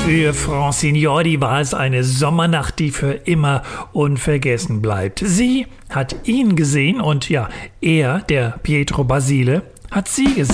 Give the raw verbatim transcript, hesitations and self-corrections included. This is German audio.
Für Francine war es eine Sommernacht, die für immer unvergessen bleibt. Sie hat ihn gesehen und ja, er, der Pietro Basile, hat sie gesehen.